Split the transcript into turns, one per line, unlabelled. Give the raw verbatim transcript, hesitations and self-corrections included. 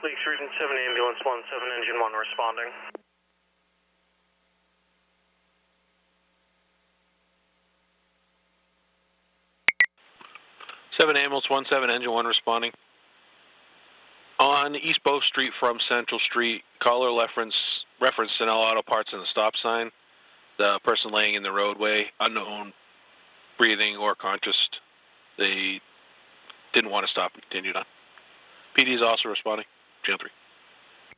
Lakes Region seven, ambulance one seven, engine one responding.
seven ambulance one seven, engine one responding. On East Bow Street from Central Street, caller reference reference Sinel Auto Parts and the stop sign. The person laying in the roadway, unknown, breathing or conscious. They didn't want to stop and continued on. P D is also responding. Channel three.